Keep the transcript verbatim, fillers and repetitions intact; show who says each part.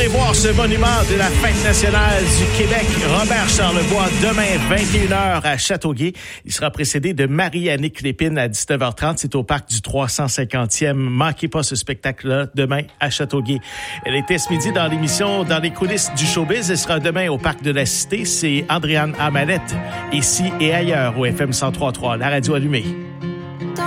Speaker 1: voir ce monument de la fête nationale du Québec, Robert Charlebois, demain vingt et une heures à Châteauguay. Il sera précédé de Marie-Annick Lépine à dix-neuf heures trente. C'est au parc du trois cent cinquantième. Manquez pas ce spectacle-là demain à Châteauguay. Elle était ce midi dans l'émission Dans les coulisses du showbiz. Elle sera demain au parc de la Cité. C'est Andréane Amalette, ici et ailleurs au F M cent trois point trois, la radio allumée.